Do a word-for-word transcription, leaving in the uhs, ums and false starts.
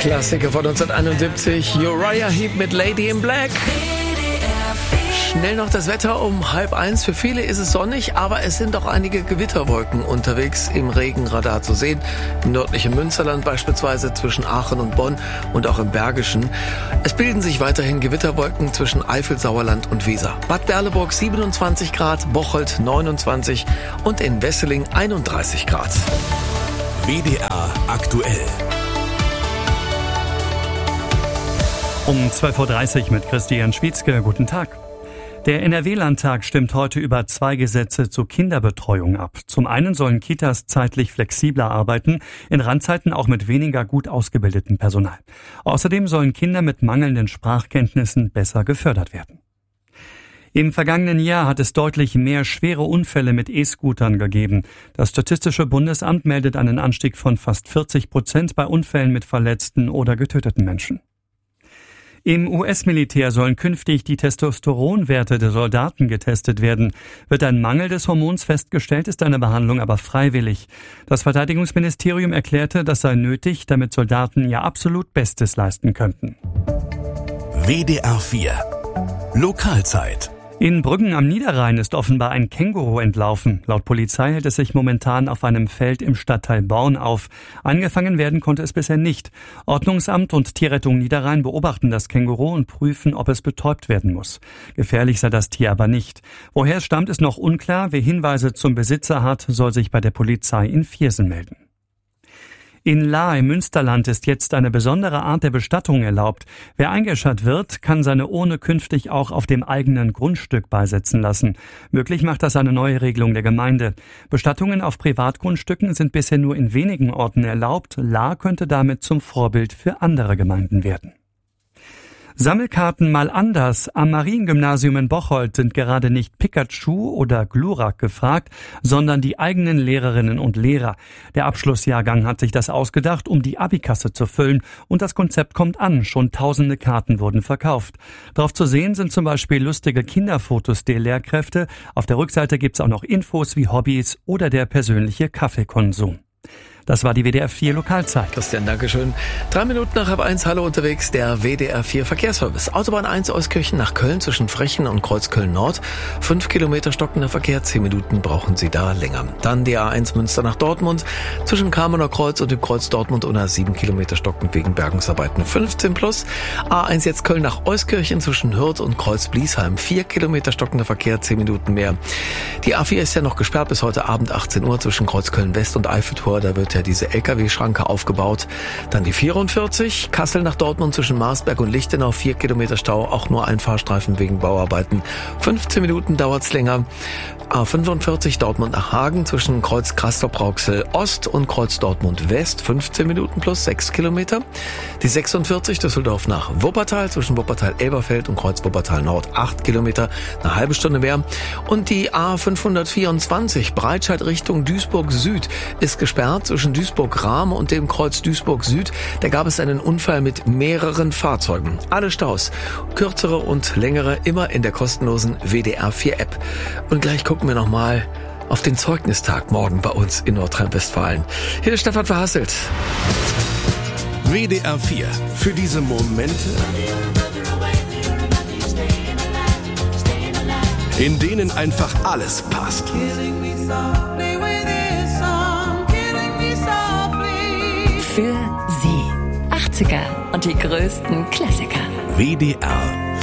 Klassiker von neunzehnhunderteinundsiebzig, Uriah Heep mit Lady in Black. Schnell noch das Wetter um halb eins. Für viele ist es sonnig, aber es sind auch einige Gewitterwolken unterwegs im Regenradar zu sehen. Im nördlichen Münsterland beispielsweise, zwischen Aachen und Bonn und auch im Bergischen. Es bilden sich weiterhin Gewitterwolken zwischen Eifel, Sauerland und Weser. Bad Berleburg siebenundzwanzig Grad, Bocholt neunundzwanzig und in Wesseling einunddreißig Grad. W D R aktuell. Um zwölf Uhr dreißig mit Christian Schwietzke. Guten Tag. Der N R W-Landtag stimmt heute über zwei Gesetze zur Kinderbetreuung ab. Zum einen sollen Kitas zeitlich flexibler arbeiten, in Randzeiten auch mit weniger gut ausgebildetem Personal. Außerdem sollen Kinder mit mangelnden Sprachkenntnissen besser gefördert werden. Im vergangenen Jahr hat es deutlich mehr schwere Unfälle mit E-Scootern gegeben. Das Statistische Bundesamt meldet einen Anstieg von fast vierzig Prozent bei Unfällen mit verletzten oder getöteten Menschen. Im U S-Militär sollen künftig die Testosteronwerte der Soldaten getestet werden. Wird ein Mangel des Hormons festgestellt, ist eine Behandlung aber freiwillig. Das Verteidigungsministerium erklärte, das sei nötig, damit Soldaten ihr absolut Bestes leisten könnten. W D R vier Lokalzeit. In Brüggen am Niederrhein ist offenbar ein Känguru entlaufen. Laut Polizei hält es sich momentan auf einem Feld im Stadtteil Born auf. Angefangen werden konnte es bisher nicht. Ordnungsamt und Tierrettung Niederrhein beobachten das Känguru und prüfen, ob es betäubt werden muss. Gefährlich sei das Tier aber nicht. Woher es stammt, ist noch unklar. Wer Hinweise zum Besitzer hat, soll sich bei der Polizei in Viersen melden. In Lahr im Münsterland ist jetzt eine besondere Art der Bestattung erlaubt. Wer eingescharrt wird, kann seine Urne künftig auch auf dem eigenen Grundstück beisetzen lassen. Möglich macht das eine neue Regelung der Gemeinde. Bestattungen auf Privatgrundstücken sind bisher nur in wenigen Orten erlaubt. Lahr könnte damit zum Vorbild für andere Gemeinden werden. Sammelkarten mal anders. Am Mariengymnasium in Bocholt sind gerade nicht Pikachu oder Glurak gefragt, sondern die eigenen Lehrerinnen und Lehrer. Der Abschlussjahrgang hat sich das ausgedacht, um die Abikasse zu füllen. Und das Konzept kommt an. Schon tausende Karten wurden verkauft. Darauf zu sehen sind zum Beispiel lustige Kinderfotos der Lehrkräfte. Auf der Rückseite gibt's auch noch Infos wie Hobbys oder der persönliche Kaffeekonsum. Das war die W D R vier Lokalzeit. Christian, Dankeschön. Drei Minuten nach halb eins, hallo unterwegs, der W D R vier Verkehrsservice. Autobahn eins Euskirchen nach Köln zwischen Frechen und Kreuzköln Nord. Fünf Kilometer stockender Verkehr, zehn Minuten brauchen Sie da länger. Dann die A eins Münster nach Dortmund zwischen Kamener Kreuz und dem Kreuz Dortmund unter sieben Kilometer stockend wegen Bergungsarbeiten fünfzehn plus. A eins jetzt Köln nach Euskirchen zwischen Hürth und Kreuz Bliesheim. Vier Kilometer stockender Verkehr, zehn Minuten mehr. Die A vier ist ja noch gesperrt bis heute Abend achtzehn Uhr zwischen Kreuzköln West und Eiffeltor. Da wird ja diese L K W-Schranke aufgebaut. Dann die vierundvierzig, Kassel nach Dortmund zwischen Marsberg und Lichtenau, vier Kilometer Stau, auch nur ein Fahrstreifen wegen Bauarbeiten. fünfzehn Minuten dauert's länger. A fünfundvierzig, Dortmund nach Hagen zwischen Kreuz Castrop-Rauxel Ost und Kreuz Dortmund West, fünfzehn Minuten plus sechs Kilometer. Die sechsundvierzig, Düsseldorf nach Wuppertal zwischen Wuppertal-Elberfeld und Kreuz Wuppertal Nord, acht Kilometer, eine halbe Stunde mehr. Und die A fünfhundertvierundzwanzig, Breitscheid Richtung Duisburg Süd, ist gesperrt zwischen Duisburg-Rahm und dem Kreuz Duisburg Süd. Da gab es einen Unfall mit mehreren Fahrzeugen. Alle Staus, kürzere und längere, immer in der kostenlosen W D R vier App. Und gleich gucken wir nochmal auf den Zeugnistag morgen bei uns in Nordrhein-Westfalen. Hier ist Stefan Verhasselt. W D R vier. Für diese Momente, in denen einfach alles passt. Für Sie. achtziger und die größten Klassiker. W D R